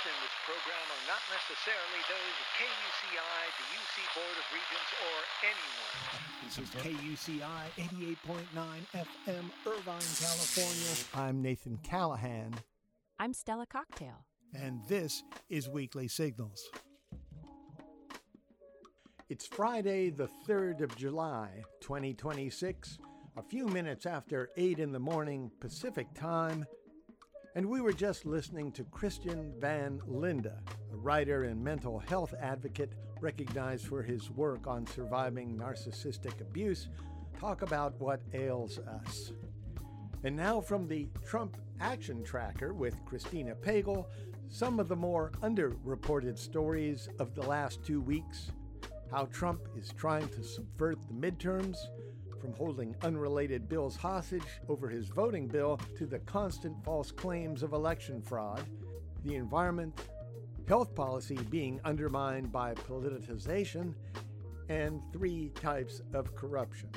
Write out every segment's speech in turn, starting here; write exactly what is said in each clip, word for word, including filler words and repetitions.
in this program are not necessarily those of K U C I, the U C Board of Regents, or anyone. This is K U C I eighty-eight point nine F M, Irvine, California. I'm Nathan Callahan. I'm Stella Cocktail. And this is Weekly Signals. It's Friday, the third of July, twenty twenty-six, a few minutes after eight in the morning Pacific time, and we were just listening to Christian Van Linde, a writer and mental health advocate recognized for his work on surviving narcissistic abuse, talk about what ails us. And now from the Trump Action Tracker with Christina Pagel, some of the more underreported stories of the last two weeks. How Trump is trying to subvert the midterms, from holding unrelated bills hostage over his voting bill to the constant false claims of election fraud, the environment, health policy being undermined by politicization, and three types of corruption.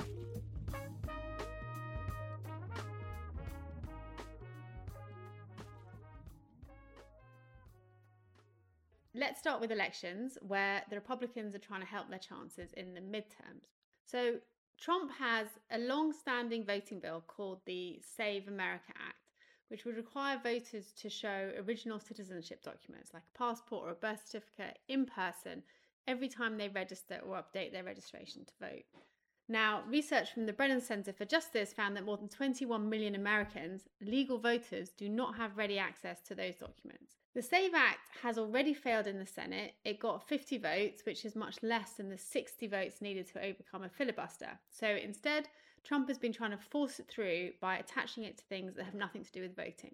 Let's start with elections, where the Republicans are trying to help their chances in the midterms. So Trump has a long-standing voting bill called the Save America Act, which would require voters to show original citizenship documents like a passport or a birth certificate in person every time they register or update their registration to vote. Now, research from the Brennan Center for Justice found that more than twenty-one million Americans, legal voters, do not have ready access to those documents. The SAVE Act has already failed in the Senate. It got fifty votes, which is much less than the sixty votes needed to overcome a filibuster. So instead, Trump has been trying to force it through by attaching it to things that have nothing to do with voting.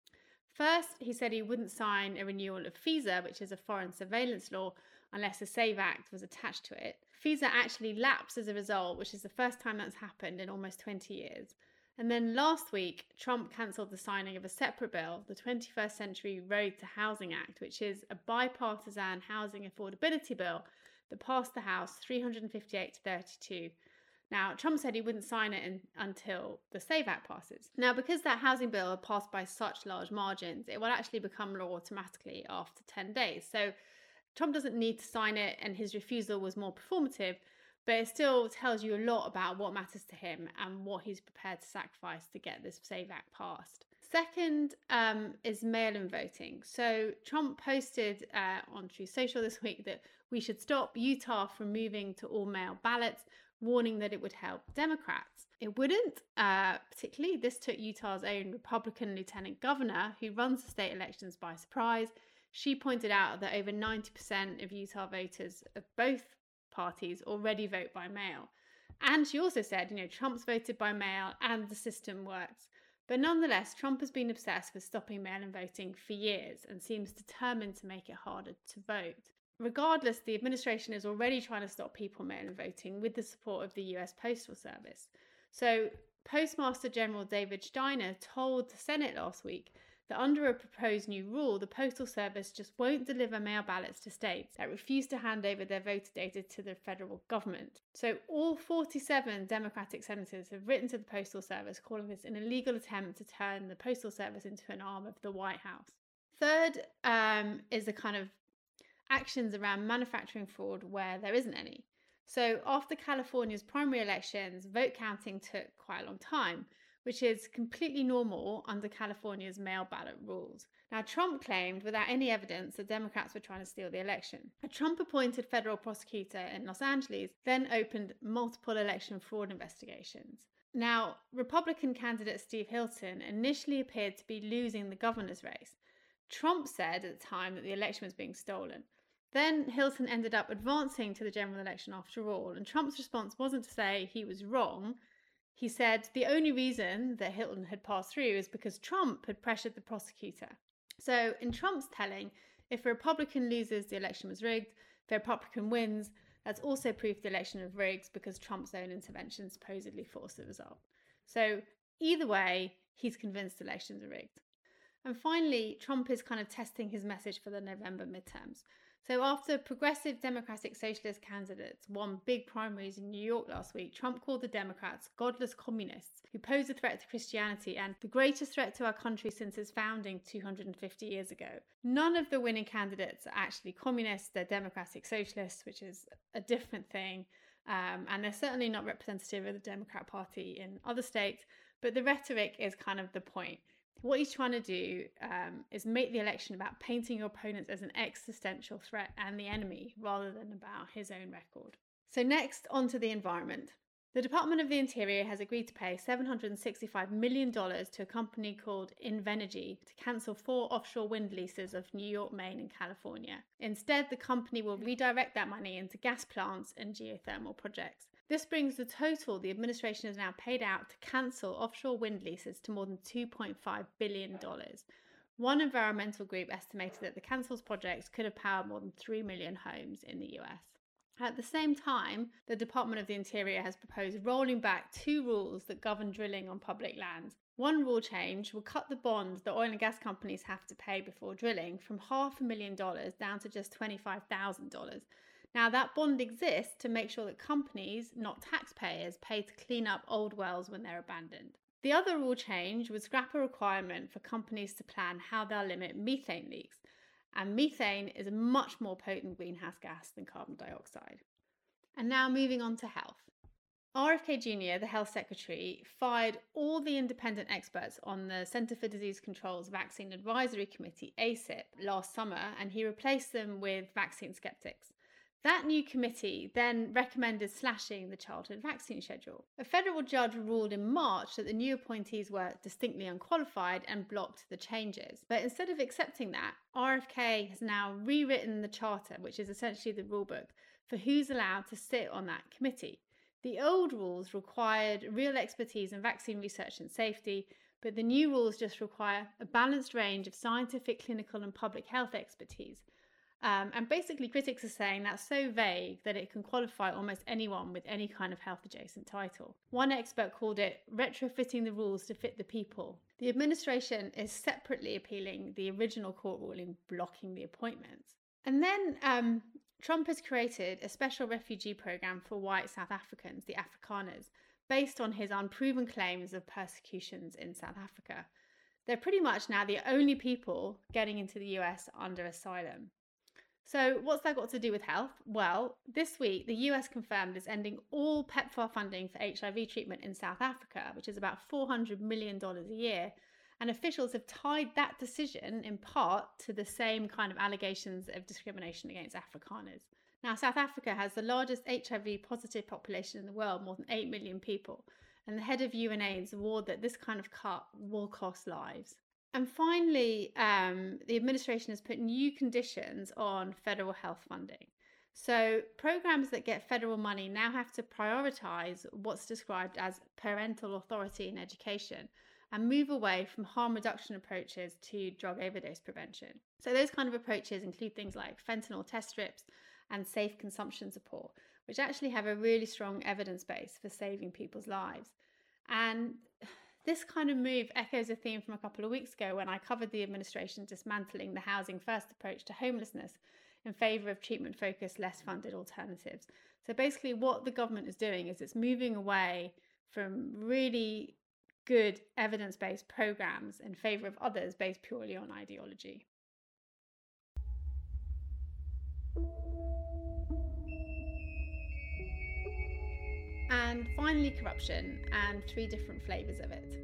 First, he said he wouldn't sign a renewal of FISA, which is a foreign surveillance law, unless the SAVE Act was attached to it. FISA actually lapsed as a result, which is the first time that's happened in almost twenty years. And then last week, Trump cancelled the signing of a separate bill, the twenty-first Century Road to Housing Act, which is a bipartisan housing affordability bill that passed the House three hundred fifty-eight to thirty-two. Now, Trump said he wouldn't sign it in, until the SAVE Act passes. Now, because that housing bill passed by such large margins, it will actually become law automatically after ten days. So Trump doesn't need to sign it, and his refusal was more performative, but it still tells you a lot about what matters to him and what he's prepared to sacrifice to get this SAVE Act passed. Second um, is mail-in voting. So Trump posted uh, on Truth Social this week that we should stop Utah from moving to all-mail ballots, warning that it would help Democrats. It wouldn't, uh, particularly. This took Utah's own Republican lieutenant governor, who runs the state elections, by surprise. She pointed out that over ninety percent of Utah voters of both parties already vote by mail. And she also said, you know, Trump's voted by mail and the system works. But nonetheless, Trump has been obsessed with stopping mail-in voting for years and seems determined to make it harder to vote. Regardless, the administration is already trying to stop people mail-in voting with the support of the U S Postal Service. So Postmaster General David Steiner told the Senate last week that under a proposed new rule, the Postal Service just won't deliver mail ballots to states that refuse to hand over their voter data to the federal government. So all forty-seven Democratic senators have written to the Postal Service calling this an illegal attempt to turn the Postal Service into an arm of the White House. Third um, is the kind of actions around manufacturing fraud where there isn't any. So after California's primary elections, vote counting took quite a long time, which is completely normal under California's mail ballot rules. Now, Trump claimed without any evidence that Democrats were trying to steal the election. A Trump-appointed federal prosecutor in Los Angeles then opened multiple election fraud investigations. Now, Republican candidate Steve Hilton initially appeared to be losing the governor's race. Trump said at the time that the election was being stolen. Then Hilton ended up advancing to the general election after all, and Trump's response wasn't to say he was wrong. He said the only reason that Hilton had passed through is because Trump had pressured the prosecutor. So in Trump's telling, if a Republican loses, the election was rigged. If a Republican wins, that's also proof the election was rigged because Trump's own intervention supposedly forced the result. So either way, he's convinced elections are rigged. And finally, Trump is kind of testing his message for the November midterms. So after progressive Democratic Socialist candidates won big primaries in New York last week, Trump called the Democrats godless communists who pose a threat to Christianity and the greatest threat to our country since its founding two hundred fifty years ago. None of the winning candidates are actually communists, they're Democratic Socialists, which is a different thing. Um, and they're certainly not representative of the Democrat Party in other states, but the rhetoric is kind of the point. What he's trying to do um, is make the election about painting your opponents as an existential threat and the enemy rather than about his own record. So next, on to the environment. The Department of the Interior has agreed to pay seven hundred sixty-five million dollars to a company called Invenergy to cancel four offshore wind leases of New York, Maine and California. Instead, the company will redirect that money into gas plants and geothermal projects. This brings the total the administration has now paid out to cancel offshore wind leases to more than two point five billion dollars. One environmental group estimated that the cancelled projects could have powered more than three million homes in the U S. At the same time, the Department of the Interior has proposed rolling back two rules that govern drilling on public lands. One rule change will cut the bond that oil and gas companies have to pay before drilling from half a million dollars down to just twenty-five thousand dollars. Now, that bond exists to make sure that companies, not taxpayers, pay to clean up old wells when they're abandoned. The other rule change would scrap a requirement for companies to plan how they'll limit methane leaks. And methane is a much more potent greenhouse gas than carbon dioxide. And now moving on to health. R F K Junior, the Health Secretary, fired all the independent experts on the Centre for Disease Control's Vaccine Advisory Committee, A C I P, last summer, and he replaced them with vaccine skeptics. That new committee then recommended slashing the childhood vaccine schedule. A federal judge ruled in March that the new appointees were distinctly unqualified and blocked the changes. But instead of accepting that, R F K has now rewritten the charter, which is essentially the rulebook, for who's allowed to sit on that committee. The old rules required real expertise in vaccine research and safety, but the new rules just require a balanced range of scientific, clinical, and public health expertise. Um, and basically, critics are saying that's so vague that it can qualify almost anyone with any kind of health-adjacent title. One expert called it retrofitting the rules to fit the people. The administration is separately appealing the original court ruling blocking the appointments. And then um, Trump has created a special refugee program for white South Africans, the Afrikaners, based on his unproven claims of persecutions in South Africa. They're pretty much now the only people getting into the U S under asylum. So what's that got to do with health? Well, this week, the U S confirmed it's ending all PEPFAR funding for H I V treatment in South Africa, which is about four hundred million dollars a year. And officials have tied that decision in part to the same kind of allegations of discrimination against Afrikaners. Now, South Africa has the largest H I V positive population in the world, more than eight million people. And the head of U N AIDS warned that this kind of cut will cost lives. And finally, um, the administration has put new conditions on federal health funding. So programs that get federal money now have to prioritise what's described as parental authority in education and move away from harm reduction approaches to drug overdose prevention. So those kind of approaches include things like fentanyl test strips and safe consumption support, which actually have a really strong evidence base for saving people's lives. And this kind of move echoes a theme from a couple of weeks ago when I covered the administration dismantling the housing first approach to homelessness in favour of treatment-focused, less funded alternatives. So basically what the government is doing is it's moving away from really good evidence-based programmes in favour of others based purely on ideology. And finally, corruption and three different flavours of it.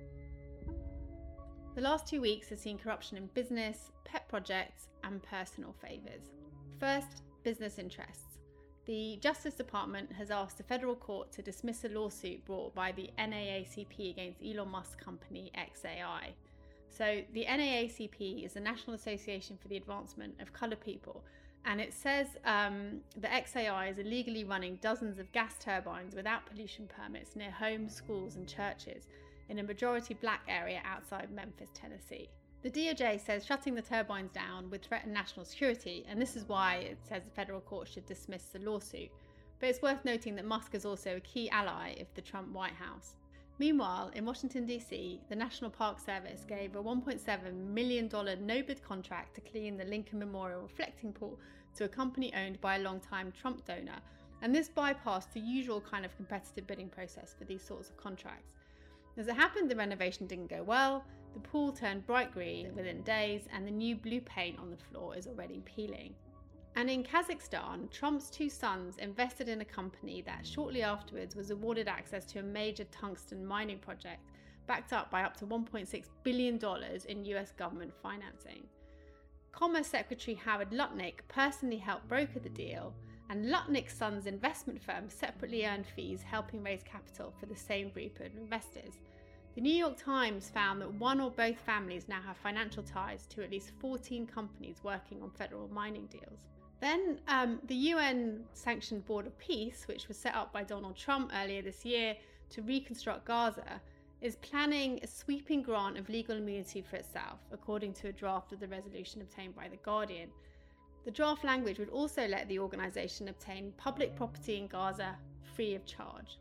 The last two weeks have seen corruption in business, pet projects and personal favours. First, business interests. The Justice Department has asked the federal court to dismiss a lawsuit brought by the N double A C P against Elon Musk's company X A I. So the N double A C P is the National Association for the Advancement of Coloured People, and it says um, that X A I is illegally running dozens of gas turbines without pollution permits near homes, schools and churches in a majority black area outside Memphis, Tennessee. The D O J says shutting the turbines down would threaten national security, and this is why it says the federal court should dismiss the lawsuit. But it's worth noting that Musk is also a key ally of the Trump White House. Meanwhile, in Washington, D C, the National Park Service gave a one point seven million dollars no-bid contract to clean the Lincoln Memorial reflecting pool to a company owned by a long-time Trump donor, and this bypassed the usual kind of competitive bidding process for these sorts of contracts. As it happened, the renovation didn't go well, the pool turned bright green within days, and the new blue paint on the floor is already peeling. And in Kazakhstan, Trump's two sons invested in a company that shortly afterwards was awarded access to a major tungsten mining project, backed up by up to one point six billion dollars in U S government financing. Commerce Secretary Howard Lutnick personally helped broker the deal, and Lutnick's son's investment firm separately earned fees helping raise capital for the same group of investors. The New York Times found that one or both families now have financial ties to at least fourteen companies working on federal mining deals. Then um, the U N-sanctioned Board of Peace, which was set up by Donald Trump earlier this year to reconstruct Gaza, is planning a sweeping grant of legal immunity for itself, according to a draft of the resolution obtained by The Guardian. The draft language would also let the organisation obtain public property in Gaza free of charge.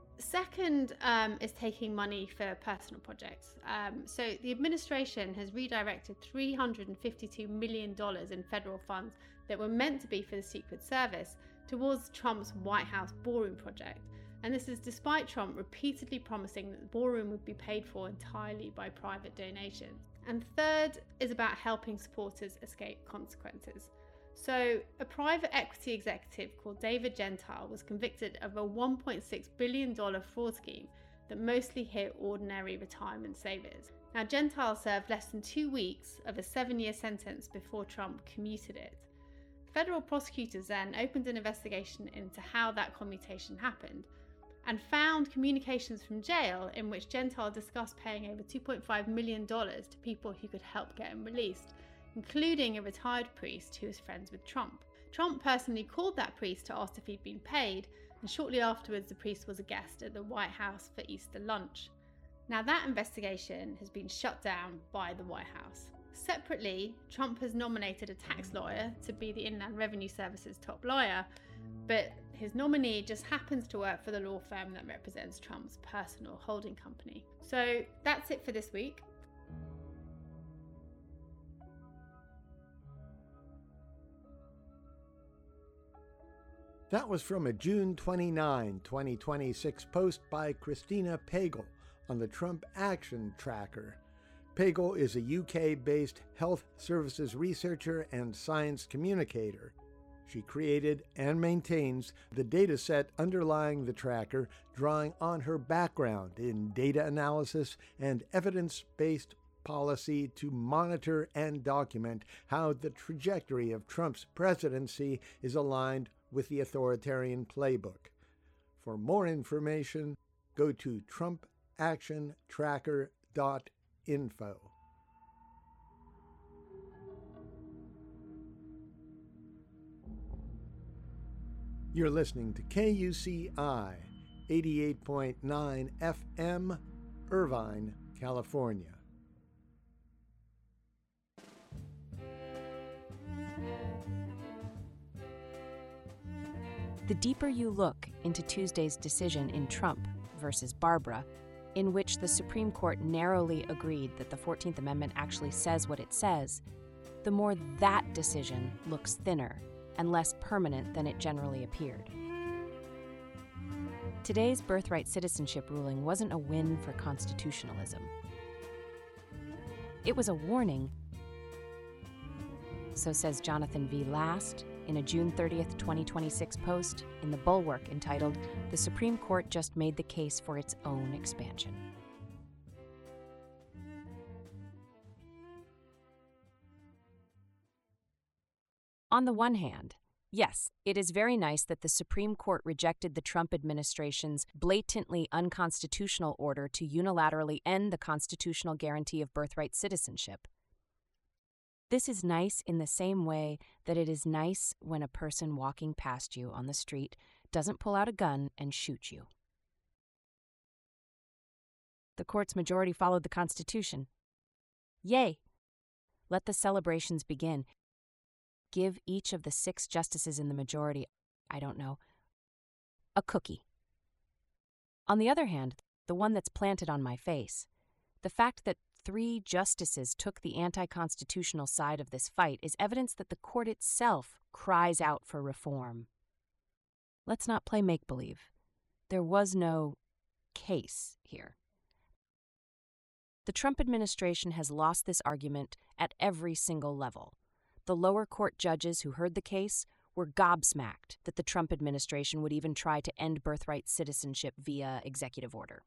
Second um, is taking money for personal projects. Um, so the administration has redirected three hundred fifty-two million dollars in federal funds that were meant to be for the Secret Service towards Trump's White House ballroom project. And this is despite Trump repeatedly promising that the ballroom would be paid for entirely by private donations. And third is about helping supporters escape consequences. So a private equity executive called David Gentile was convicted of a one point six billion dollars fraud scheme that mostly hit ordinary retirement savers. Now, Gentile served less than two weeks of a seven-year sentence before Trump commuted it. Federal prosecutors then opened an investigation into how that commutation happened and found communications from jail in which Gentile discussed paying over two point five million dollars to people who could help get him released, including a retired priest who was friends with Trump. Trump personally called that priest to ask if he'd been paid, and shortly afterwards the priest was a guest at the White House for Easter lunch. Now that investigation has been shut down by the White House. Separately, Trump has nominated a tax lawyer to be the Inland Revenue Service's top lawyer, but his nominee just happens to work for the law firm that represents Trump's personal holding company. So that's it for this week. That was from a June twenty-ninth, twenty twenty-six post by Christina Pagel on the Trump Action Tracker. Pagel is a U K-based health services researcher and science communicator. She created and maintains the data set underlying the tracker, drawing on her background in data analysis and evidence-based policy to monitor and document how the trajectory of Trump's presidency is aligned with the authoritarian playbook. For more information, go to trump action tracker dot info. You're listening to K U C I eighty-eight point nine F M, Irvine, California. The deeper you look into Tuesday's decision in Trump versus Barbara, in which the Supreme Court narrowly agreed that the fourteenth Amendment actually says what it says, the more that decision looks thinner and less permanent than it generally appeared. Today's birthright citizenship ruling wasn't a win for constitutionalism. It was a warning. So says Jonathan V. Last in a June thirtieth, twenty twenty-six post in The Bulwark entitled, "The Supreme Court Just Made the Case for Its Own Expansion." On the one hand, yes, it is very nice that the Supreme Court rejected the Trump administration's blatantly unconstitutional order to unilaterally end the constitutional guarantee of birthright citizenship. This is nice in the same way that it is nice when a person walking past you on the street doesn't pull out a gun and shoot you. The court's majority followed the Constitution. Yay! Let the celebrations begin. Give each of the six justices in the majority, I don't know, a cookie. On the other hand, the one that's planted on my face. The fact that three justices took the anti-constitutional side of this fight is evidence that the court itself cries out for reform. Let's not play make-believe. There was no case here. The Trump administration has lost this argument at every single level. The lower court judges who heard the case were gobsmacked that the Trump administration would even try to end birthright citizenship via executive order.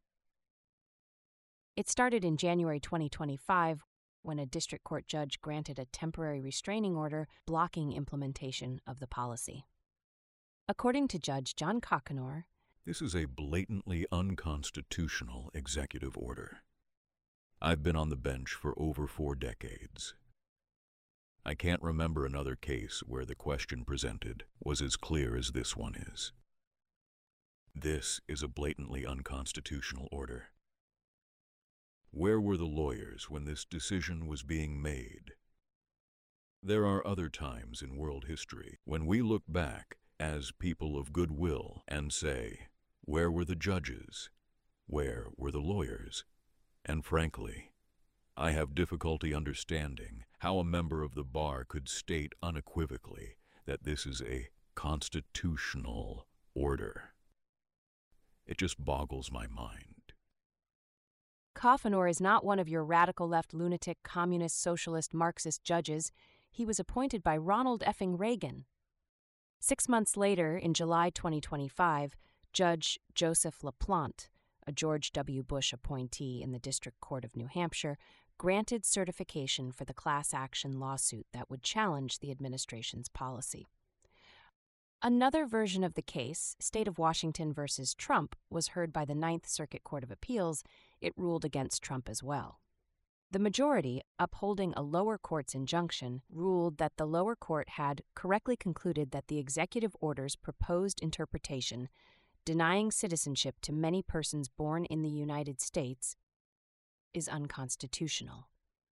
It started in January twenty twenty-five when a district court judge granted a temporary restraining order blocking implementation of the policy. According to Judge John Coconor, this is a blatantly unconstitutional executive order. I've been on the bench for over four decades. I can't remember another case where the question presented was as clear as this one is. This is a blatantly unconstitutional order. Where were the lawyers when this decision was being made? There are other times in world history when we look back as people of goodwill and say, where were the judges? Where were the lawyers? And frankly, I have difficulty understanding how a member of the bar could state unequivocally that this is a constitutional order. It just boggles my mind. Coconor is not one of your radical left lunatic communist socialist Marxist judges. He was appointed by Ronald effing Reagan. Six months later, in July twenty twenty-five, Judge Joseph LaPlante, a George W. Bush appointee in the District Court of New Hampshire, granted certification for the class action lawsuit that would challenge the administration's policy. Another version of the case, State of Washington versus Trump, was heard by the Ninth Circuit Court of Appeals. It ruled against Trump as well. The majority, upholding a lower court's injunction, ruled that the lower court had correctly concluded that the executive order's proposed interpretation, denying citizenship to many persons born in the United States, is unconstitutional.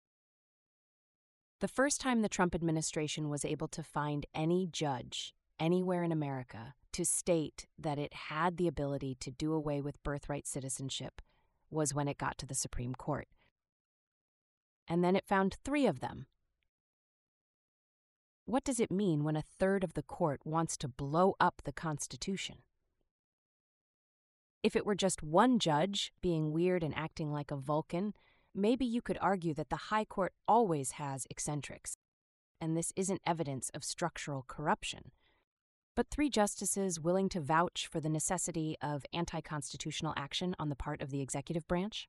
The first time the Trump administration was able to find any judge anywhere in America to state that it had the ability to do away with birthright citizenship was when it got to the Supreme Court. And then it found three of them. What does it mean when a third of the court wants to blow up the Constitution? If it were just one judge being weird and acting like a Vulcan, maybe you could argue that the High Court always has eccentrics, and this isn't evidence of structural corruption. But three justices willing to vouch for the necessity of anti-constitutional action on the part of the executive branch?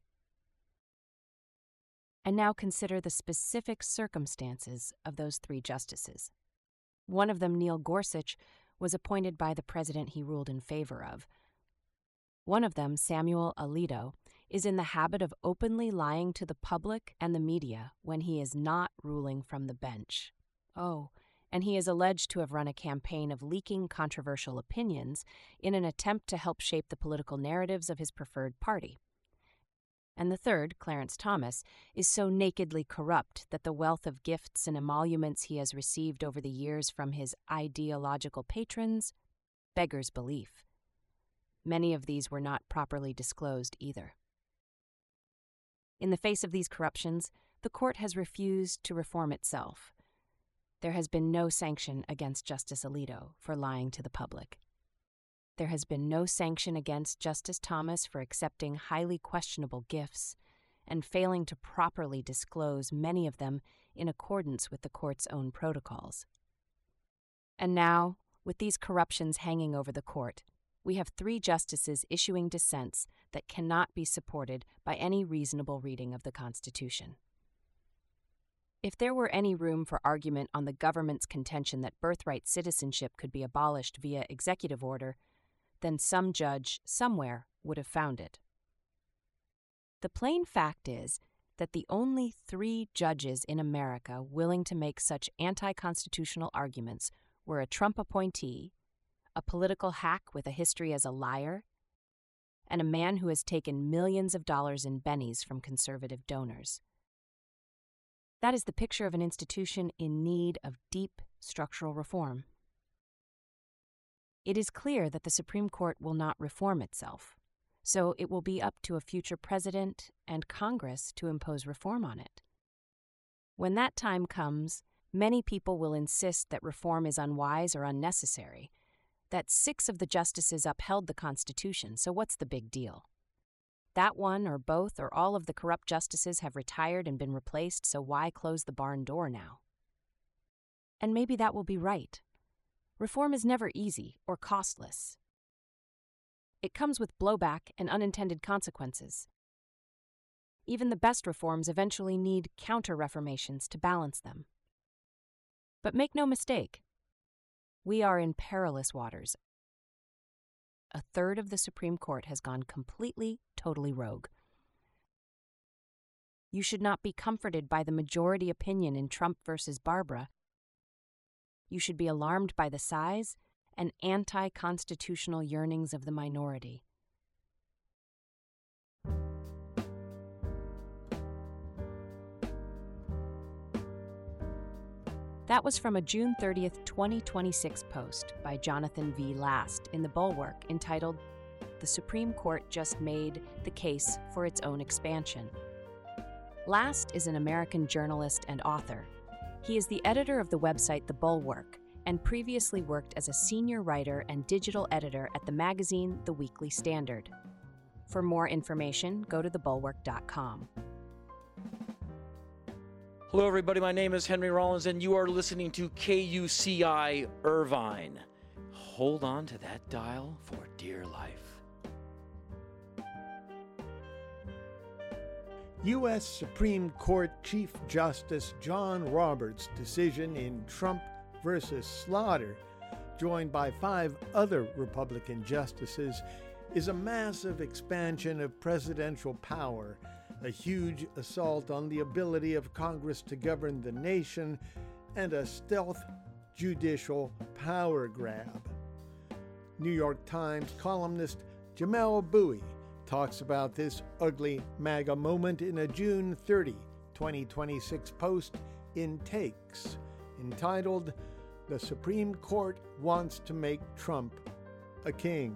And now consider the specific circumstances of those three justices. One of them, Neil Gorsuch, was appointed by the president he ruled in favor of. One of them, Samuel Alito, is in the habit of openly lying to the public and the media when he is not ruling from the bench. Oh, and he is alleged to have run a campaign of leaking controversial opinions in an attempt to help shape the political narratives of his preferred party. And the third, Clarence Thomas, is so nakedly corrupt that the wealth of gifts and emoluments he has received over the years from his ideological patrons beggars belief. Many of these were not properly disclosed either. In the face of these corruptions, the court has refused to reform itself. There has been no sanction against Justice Alito for lying to the public. There has been no sanction against Justice Thomas for accepting highly questionable gifts and failing to properly disclose many of them in accordance with the court's own protocols. And now, with these corruptions hanging over the court, we have three justices issuing dissents that cannot be supported by any reasonable reading of the Constitution. If there were any room for argument on the government's contention that birthright citizenship could be abolished via executive order, then some judge somewhere would have found it. The plain fact is that the only three judges in America willing to make such anti-constitutional arguments were a Trump appointee, a political hack with a history as a liar, and a man who has taken millions of dollars in bennies from conservative donors. That is the picture of an institution in need of deep structural reform. It is clear that the Supreme Court will not reform itself. so it will be up to a future president and Congress to impose reform on it. When that time comes, many people will insist that reform is unwise or unnecessary, that six of the justices upheld the Constitution, so what's the big deal? That one or both or all of the corrupt justices have retired and been replaced, so why close the barn door now? And maybe that will be right. Reform is never easy or costless. It comes with blowback and unintended consequences. Even the best reforms eventually need counter-reformations to balance them. But make no mistake, we are in perilous waters. A third of the Supreme Court has gone completely, totally rogue. You should not be comforted by the majority opinion in Trump versus Barbara. You should be alarmed by the size and anti-constitutional yearnings of the minority. That was from a June thirtieth, twenty twenty-six post by Jonathan V. Last in The Bulwark entitled, "The Supreme Court Just Made the Case for Its Own Expansion." Last is an American journalist and author. He is the editor of the website The Bulwark and previously worked as a senior writer and digital editor at the magazine The Weekly Standard. For more information, go to the bulwark dot com. Hello, everybody. My name is Henry Rollins, and you are listening to K U C I Irvine. Hold on to that dial for dear life. U S Supreme Court Chief Justice John Roberts' decision in Trump versus Slaughter, joined by five other Republican justices, is a massive expansion of presidential power, a huge assault on the ability of Congress to govern the nation, and a stealth judicial power grab. New York Times columnist Jamelle Bouie talks about this ugly MAGA moment in a June thirtieth, twenty twenty-six post in Takes, entitled, "The Supreme Court Wants to Make Trump a King."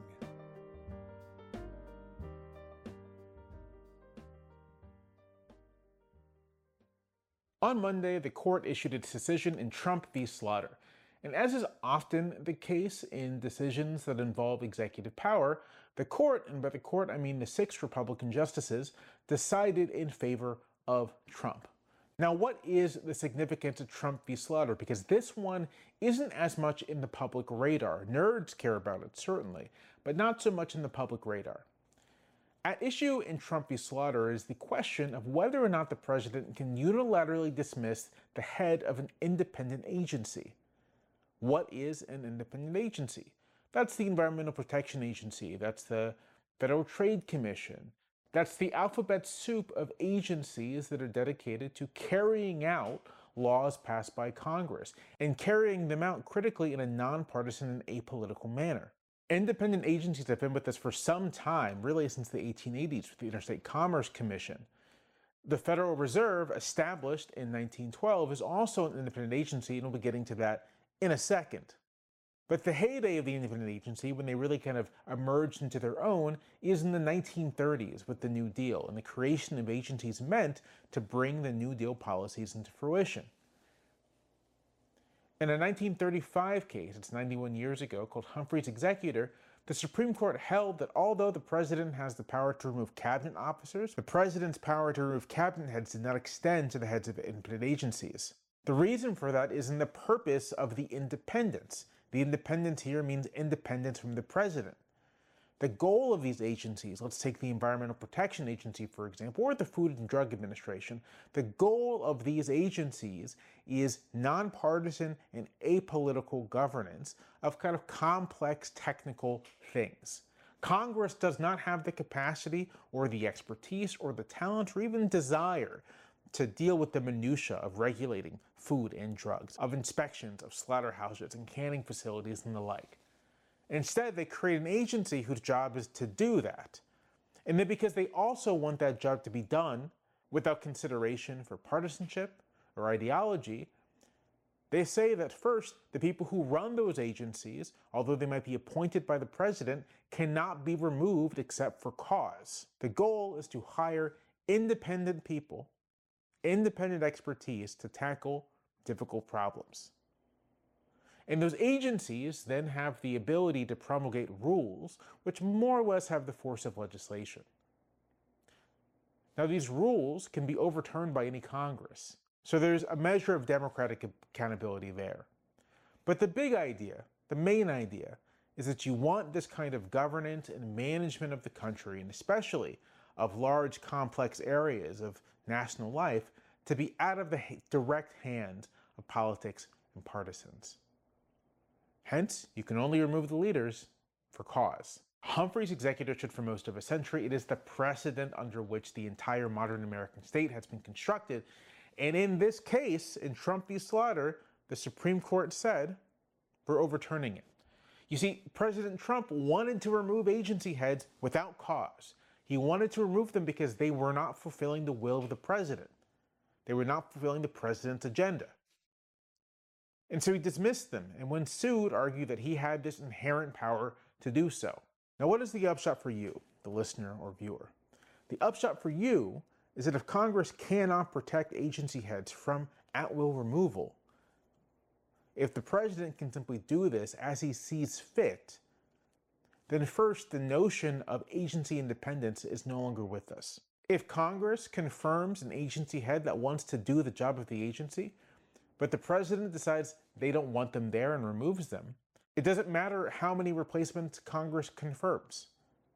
On Monday, the court issued its decision in Trump v. Slaughter. And as is often the case in decisions that involve executive power, the court, and by the court I mean the six Republican justices, decided in favor of Trump. Now, what is the significance of Trump v. Slaughter? Because this one isn't as much in the public radar. Nerds care about it, certainly, but not so much in the public radar. At issue in Trump v. Slaughter is the question of whether or not the president can unilaterally dismiss the head of an independent agency. What is an independent agency? That's the Environmental Protection Agency. That's the Federal Trade Commission. That's the alphabet soup of agencies that are dedicated to carrying out laws passed by Congress and carrying them out critically in a nonpartisan and apolitical manner. Independent agencies have been with us for some time, really since the eighteen eighties with the Interstate Commerce Commission. The Federal Reserve, established in nineteen twelve, is also an independent agency, and we'll be getting to that in a second. But the heyday of the independent agency, when they really kind of emerged into their own, is in the nineteen thirties with the New Deal, and the creation of agencies meant to bring the New Deal policies into fruition. In a nineteen thirty-five case, it's ninety-one years ago, called Humphrey's Executor, the Supreme Court held that although the president has the power to remove cabinet officers, the president's power to remove cabinet heads did not extend to the heads of independent agencies. The reason for that is in the purpose of the independence. The independence here means independence from the president. The goal of these agencies, let's take the Environmental Protection Agency, for example, or the Food and Drug Administration, the goal of these agencies is nonpartisan and apolitical governance of kind of complex technical things. Congress does not have the capacity or the expertise or the talent or even desire to deal with the minutiae of regulating food and drugs, of inspections of slaughterhouses and canning facilities and the like. Instead, they create an agency whose job is to do that. And then because they also want that job to be done without consideration for partisanship or ideology, They say that first, the people who run those agencies, although they might be appointed by the president, cannot be removed except for cause. The goal is to hire independent people, independent expertise to tackle difficult problems. And those agencies then have the ability to promulgate rules which more or less have the force of legislation. Now, these rules can be overturned by any Congress, so there's a measure of democratic accountability there. But the big idea, the main idea, is that you want this kind of governance and management of the country, and especially of large, complex areas of national life, to be out of the direct hands of politics and partisans. Hence, you can only remove the leaders for cause. Humphrey's executorship for most of a century, it is the precedent under which the entire modern American state has been constructed. And in this case, in Trump v. Slaughter, the Supreme Court said, we're overturning it. You see, President Trump wanted to remove agency heads without cause. He wanted to remove them because they were not fulfilling the will of the president. They were not fulfilling the president's agenda. And so he dismissed them, and when sued, argued that he had this inherent power to do so. Now, what is the upshot for you, the listener or viewer? The upshot for you is that if Congress cannot protect agency heads from at-will removal, if the president can simply do this as he sees fit, then first, the notion of agency independence is no longer with us. If Congress confirms an agency head that wants to do the job of the agency, but the president decides they don't want them there and removes them, it doesn't matter how many replacements Congress confirms.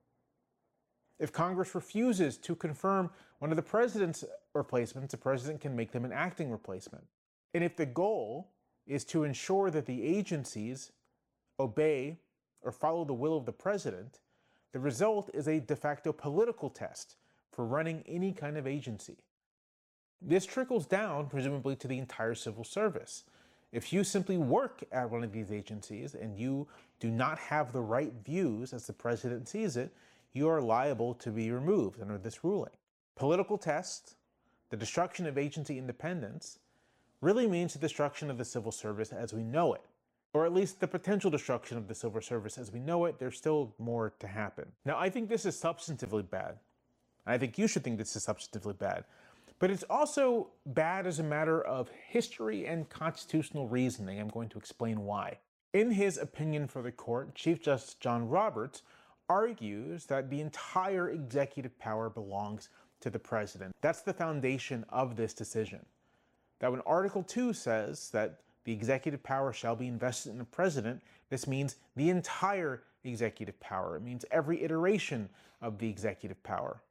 If Congress refuses to confirm one of the president's replacements, the president can make them an acting replacement. And if the goal is to ensure that the agencies obey or follow the will of the president, the result is a de facto political test for running any kind of agency. This trickles down, presumably, to the entire civil service. If you simply work at one of these agencies and you do not have the right views as the president sees it, you are liable to be removed under this ruling. Political test, the destruction of agency independence, really means the destruction of the civil service as we know it. Or at least the potential destruction of the civil service as we know it. There's still more to happen. Now, I think this is substantively bad. I think you should think this is substantively bad. But it's also bad as a matter of history and constitutional reasoning. I'm going to explain why. In his opinion for the court, Chief Justice John Roberts argues that the entire executive power belongs to the president. That's the foundation of this decision. That when Article two says that the executive power shall be invested in the president, this means the entire executive power. It means every iteration of the executive power.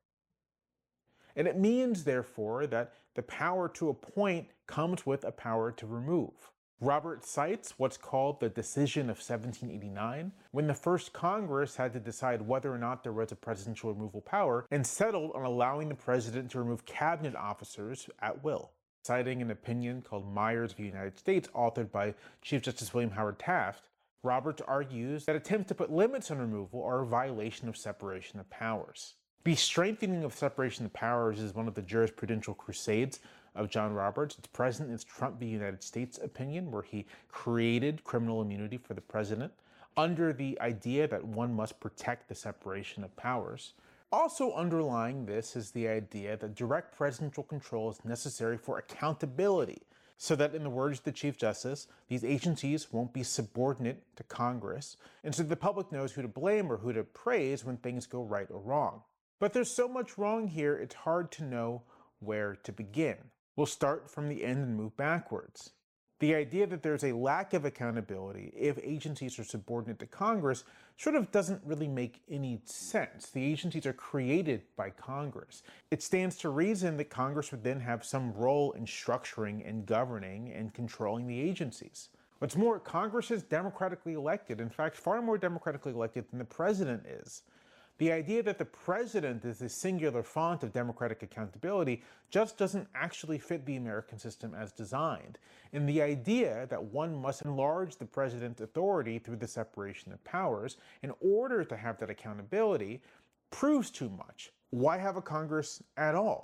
And it means, therefore, that the power to appoint comes with a power to remove. Roberts cites what's called the Decision of seventeen eighty-nine, when the first Congress had to decide whether or not there was a presidential removal power, and settled on allowing the president to remove cabinet officers at will. Citing an opinion called Myers v. United States, authored by Chief Justice William Howard Taft, Roberts argues that attempts to put limits on removal are a violation of separation of powers. The strengthening of separation of powers is one of the jurisprudential crusades of John Roberts. It's present in his Trump v. United States opinion, where he created criminal immunity for the president under the idea that one must protect the separation of powers. Also underlying this is the idea that direct presidential control is necessary for accountability, so that, in the words of the Chief Justice, these agencies won't be subordinate to Congress, and so the public knows who to blame or who to praise when things go right or wrong. But there's so much wrong here, it's hard to know where to begin. We'll start from the end and move backwards. The idea that there's a lack of accountability if agencies are subordinate to Congress sort of doesn't really make any sense. The agencies are created by Congress. It stands to reason that Congress would then have some role in structuring and governing and controlling the agencies. What's more, Congress is democratically elected, in fact, far more democratically elected than the president is. The idea that the president is a singular font of democratic accountability just doesn't actually fit the American system as designed. And the idea that one must enlarge the president's authority through the separation of powers in order to have that accountability proves too much. Why have a Congress at all?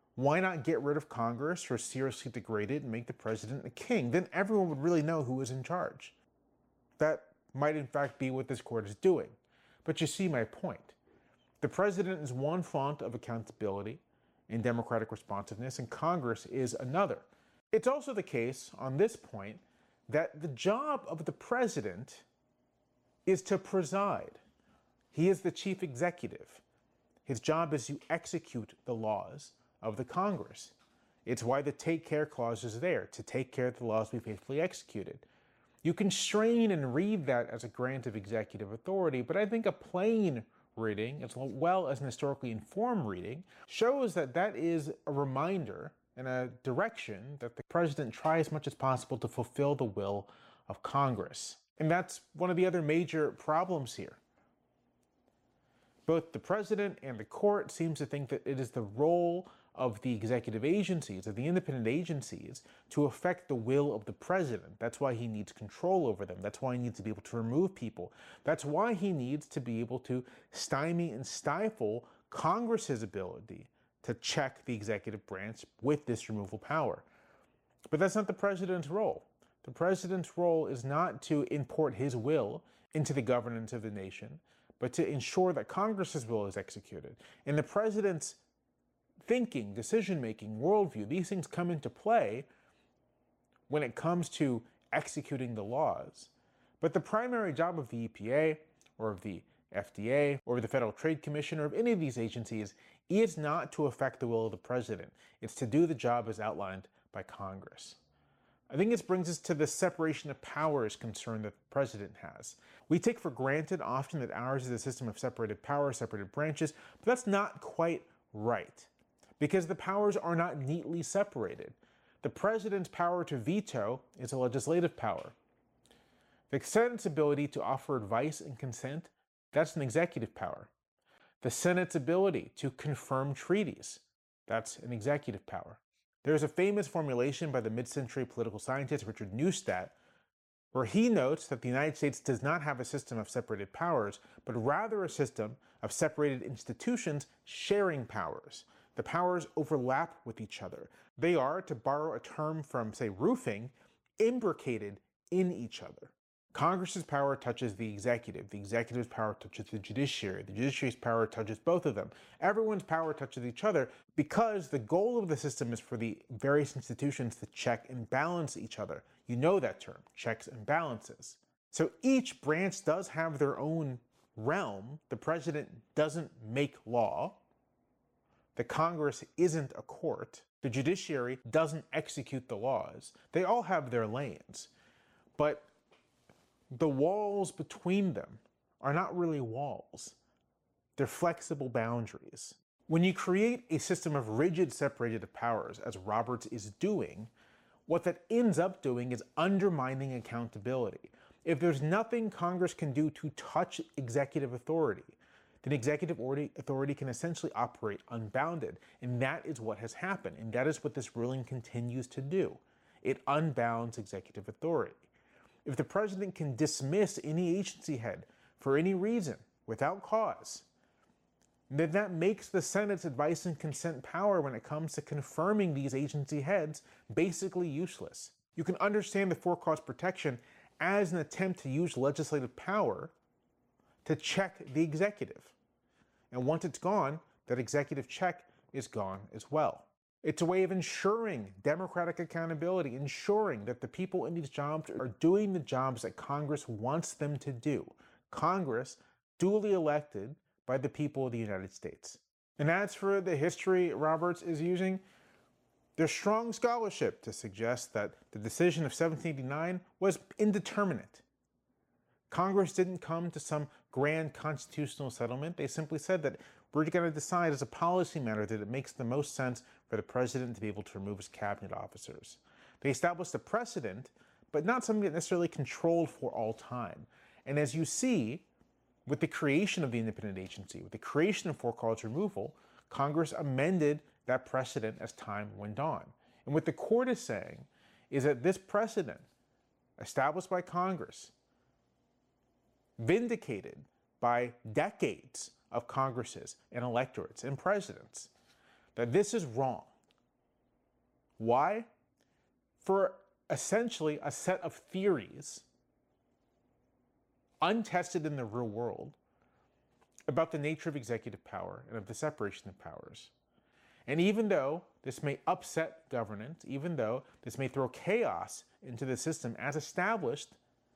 Why not get rid of Congress or seriously degrade it and make the president a king? Then everyone would really know who is in charge. That might in fact be what this court is doing. But you see my point. The president is one font of accountability and democratic responsiveness, and Congress is another. It's also the case on this point that the job of the president is to preside. He is the chief executive. His job is to execute the laws of the Congress. It's why the take care clause is there, to take care that the laws be faithfully executed. You can strain and read that as a grant of executive authority, but I think a plain reading, as well as an historically informed reading, shows that that is a reminder and a direction that the president try as much as possible to fulfill the will of Congress. And that's one of the other major problems here. Both the president and the court seems to think that it is the role of the executive agencies, of the independent agencies, to affect the will of the president. That's why he needs control over them. That's why he needs to be able to remove people. That's why he needs to be able to stymie and stifle Congress's ability to check the executive branch with this removal power. But that's not the president's role. The president's role is not to import his will into the governance of the nation, but to ensure that Congress's will is executed. And the president's thinking, decision-making, worldview, these things come into play when it comes to executing the laws. But the primary job of the E P A or of the F D A or the Federal Trade Commission or of any of these agencies is not to affect the will of the president. It's to do the job as outlined by Congress. I think this brings us to the separation of powers concern that the president has. We take for granted often that ours is a system of separated powers, separated branches, but that's not quite right, because the powers are not neatly separated. The president's power to veto is a legislative power. The Senate's ability to offer advice and consent, that's an executive power. The Senate's ability to confirm treaties, that's an executive power. There's a famous formulation by the mid-century political scientist Richard Neustadt, where he notes that the United States does not have a system of separated powers, but rather a system of separated institutions sharing powers. The powers overlap with each other. They are, to borrow a term from, say, roofing, imbricated in each other. Congress's power touches the executive. The executive's power touches the judiciary. The judiciary's power touches both of them. Everyone's power touches each other because the goal of the system is for the various institutions to check and balance each other. You know that term, checks and balances. So each branch does have their own realm. The president doesn't make law. The Congress isn't a court. The judiciary doesn't execute the laws. They all have their lanes. But the walls between them are not really walls. They're flexible boundaries. When you create a system of rigid separated powers, as Roberts is doing, what that ends up doing is undermining accountability. If there's nothing Congress can do to touch executive authority, then executive authority can essentially operate unbounded. And that is what has happened. And that is what this ruling continues to do. It unbounds executive authority. If the president can dismiss any agency head for any reason, without cause, then that makes the Senate's advice and consent power when it comes to confirming these agency heads basically useless. You can understand the for-cause protection as an attempt to use legislative power to check the executive. And once it's gone, that executive check is gone as well. It's a way of ensuring democratic accountability, ensuring that the people in these jobs are doing the jobs that Congress wants them to do. Congress, duly elected by the people of the United States. And as for the history Roberts is using, there's strong scholarship to suggest that the decision of seventeen eighty-nine was indeterminate. Congress didn't come to some grand constitutional settlement. They simply said that we're going to decide as a policy matter that it makes the most sense for the president to be able to remove his cabinet officers. They established a precedent, but not something that necessarily controlled for all time. And as you see, with the creation of the independent agency, with the creation of for-cause removal, Congress amended that precedent as time went on. And what the court is saying is that this precedent, established by Congress, vindicated by decades of Congresses and electorates and presidents, that this is wrong. Why? For essentially a set of theories untested in the real world about the nature of executive power and of the separation of powers. And even though this may upset governance, even though this may throw chaos into the system as established,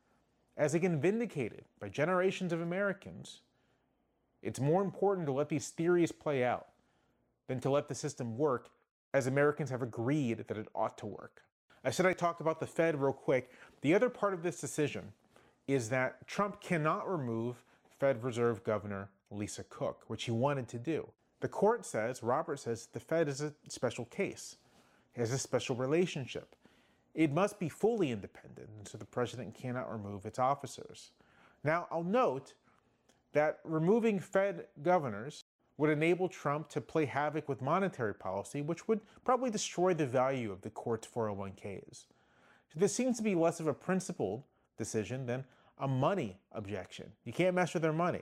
as again vindicated by generations of Americans, it's more important to let these theories play out than to let the system work as Americans have agreed that it ought to work. I said I talked about the Fed real quick. The other part of this decision is that Trump cannot remove Fed Reserve Governor Lisa Cook, which he wanted to do. The court says, Roberts says, the Fed is a special case. It has a special relationship. It must be fully independent, and so the president cannot remove its officers. Now, I'll note that removing Fed governors would enable Trump to play havoc with monetary policy, which would probably destroy the value of the court's four oh one Ks. So this seems to be less of a principled decision than a money objection. You can't mess with their money.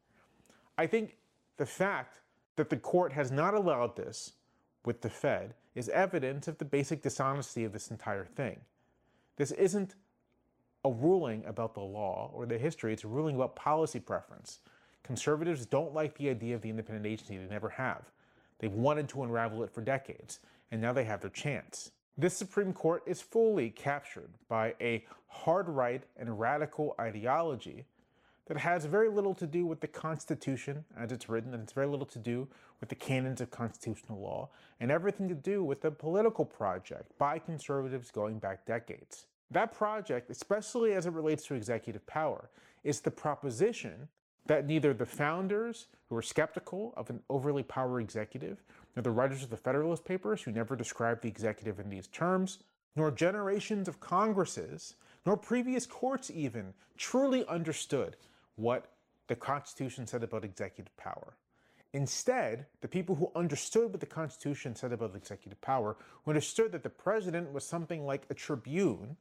I think the fact that the court has not allowed this with the Fed is evidence of the basic dishonesty of this entire thing. This isn't a ruling about the law or the history, it's a ruling about policy preference. Conservatives don't like the idea of the independent agency, they never have. They've wanted to unravel it for decades, and now they have their chance. This Supreme Court is fully captured by a hard-right and radical ideology that has very little to do with the Constitution as it's written, and it's very little to do with the canons of constitutional law, and everything to do with the political project by conservatives going back decades. That project, especially as it relates to executive power, is the proposition that neither the founders, who were skeptical of an overly powerful executive, nor the writers of the Federalist Papers, who never described the executive in these terms, nor generations of Congresses, nor previous courts even, truly understood what the Constitution said about executive power. Instead, the people who understood what the Constitution said about executive power, who understood that the president was something like a tribune,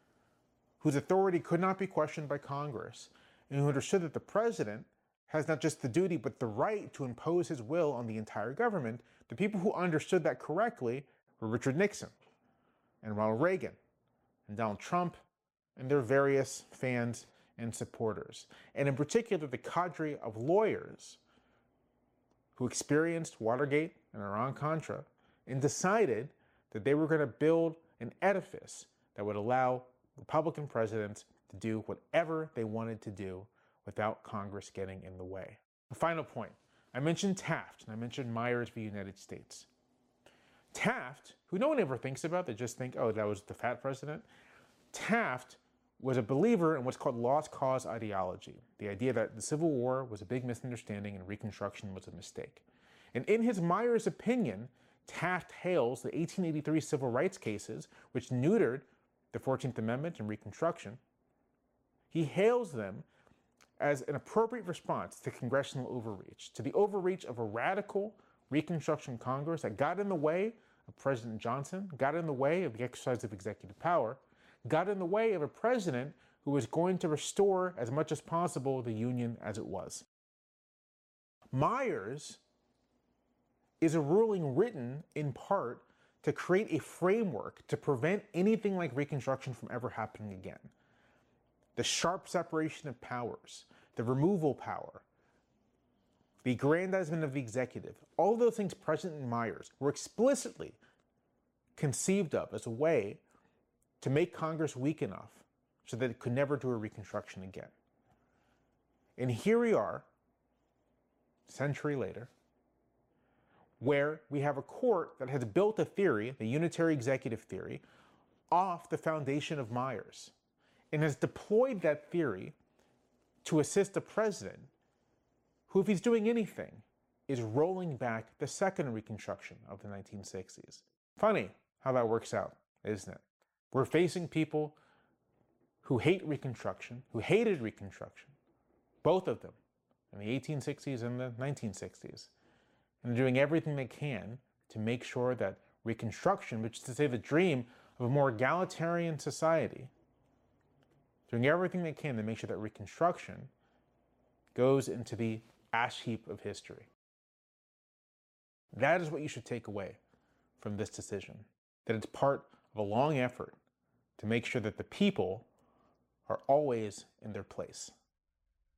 whose authority could not be questioned by Congress, and who understood that the president has not just the duty but the right to impose his will on the entire government, the people who understood that correctly were Richard Nixon and Ronald Reagan and Donald Trump and their various fans and supporters. And in particular, the cadre of lawyers who experienced Watergate and Iran-Contra and decided that they were going to build an edifice that would allow Republican presidents to do whatever they wanted to do without Congress getting in the way. A final point. I mentioned Taft, and I mentioned Myers v. United States. Taft, who no one ever thinks about, they just think, oh, that was the fat president. Taft was a believer in what's called lost cause ideology, the idea that the Civil War was a big misunderstanding and Reconstruction was a mistake. And in his Myers opinion, Taft hails the eighteen eighty-three civil rights cases, which neutered the fourteenth Amendment and Reconstruction. He hails them as an appropriate response to congressional overreach, to the overreach of a radical Reconstruction Congress that got in the way of President Johnson, got in the way of the exercise of executive power, got in the way of a president who was going to restore as much as possible the Union as it was. Myers is a ruling written in part to create a framework to prevent anything like Reconstruction from ever happening again. The sharp separation of powers, the removal power, the aggrandizement of the executive, all those things present in Myers were explicitly conceived of as a way to make Congress weak enough so that it could never do a Reconstruction again. And here we are, a century later, where we have a court that has built a theory, the unitary executive theory, off the foundation of Myers, and has deployed that theory to assist a president who, if he's doing anything, is rolling back the second Reconstruction of the nineteen sixties. Funny how that works out, isn't it? We're facing people who hate Reconstruction, who hated Reconstruction, both of them, in the eighteen sixties and the nineteen sixties. And they're doing everything they can to make sure that Reconstruction, which is to say the dream of a more egalitarian society, doing everything they can to make sure that Reconstruction goes into the ash heap of history. That is what you should take away from this decision. that it's part of a long effort to make sure that the people are always in their place.